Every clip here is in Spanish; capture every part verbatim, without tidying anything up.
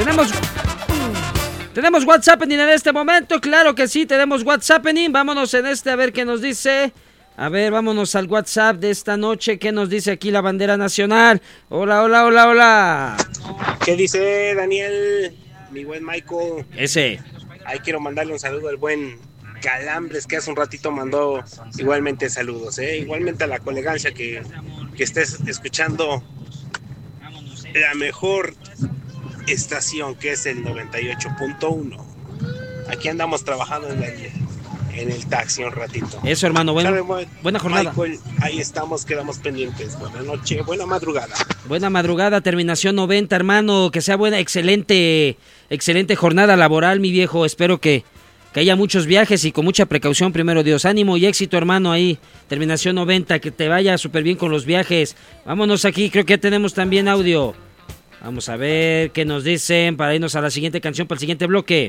Tenemos... Tenemos WhatsApp en este momento, claro que sí, tenemos WhatsApp en. Vámonos en este a ver qué nos dice. A ver, vámonos al WhatsApp de esta noche. ¿Qué nos dice aquí la bandera nacional? Hola, hola, hola, hola. ¿Qué dice Daniel? Mi buen Michael. Ese. Ahí quiero mandarle un saludo al buen Calambres, que hace un ratito mandó igualmente saludos, ¿eh? Igualmente a la colegancia que, que estés escuchando la mejor estación, que es el noventa y ocho punto uno. Aquí andamos trabajando en el, en el taxi un ratito. Eso, hermano, bueno, ¿Sabe, buena jornada. Michael, ahí estamos, quedamos pendientes. Buena noche, buena madrugada. Buena madrugada, terminación noventa, hermano. Que sea buena, excelente, excelente jornada laboral, mi viejo. Espero que, que haya muchos viajes y con mucha precaución, primero Dios. Ánimo y éxito, hermano, ahí. Terminación noventa, que te vaya súper bien con los viajes. Vámonos aquí, creo que ya tenemos también audio. Vamos a ver qué nos dicen para irnos a la siguiente canción, para el siguiente bloque.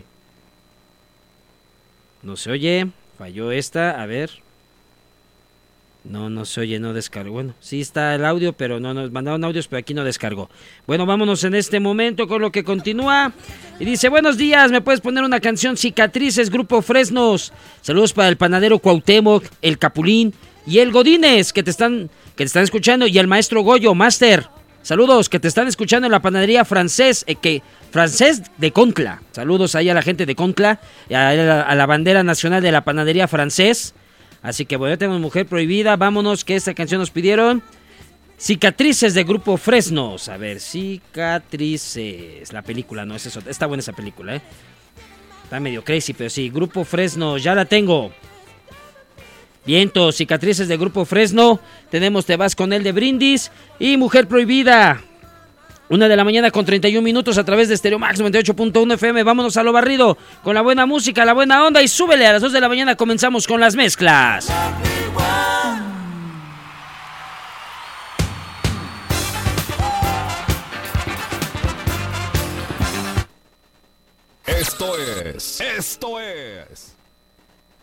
No se oye, falló esta, a ver. No, no se oye, no descargó. Bueno, sí está el audio, pero no nos mandaron audios, pero aquí no descargó. Bueno, vámonos en este momento con lo que continúa. Y dice, buenos días, ¿me puedes poner una canción? Cicatrices, Grupo Fresnos. Saludos para el panadero Cuauhtémoc, el Capulín y el Godínez, que te están, que te están escuchando, y el maestro Goyo, Master. Saludos, que te están escuchando en la panadería francés, eh, que, francés de Concla. Saludos ahí a la gente de Concla, a la, a la bandera nacional de la panadería francés. Así que bueno, ya tenemos Mujer Prohibida. Vámonos, que esta canción nos pidieron. Cicatrices de Grupo Fresnos. A ver, Cicatrices. La película, no, es eso. Está buena esa película, ¿eh? Está medio crazy, pero sí. Grupo Fresno, ya la tengo. Vientos, Cicatrices de Grupo Fresno. Tenemos Te vas con él de Brindis. Y Mujer Prohibida. Una de la mañana con treinta y un minutos a través de Stereo Max noventa y ocho punto uno F M. Vámonos a lo barrido con la buena música, la buena onda y súbele. A las dos de la mañana comenzamos con las mezclas. Esto es, esto es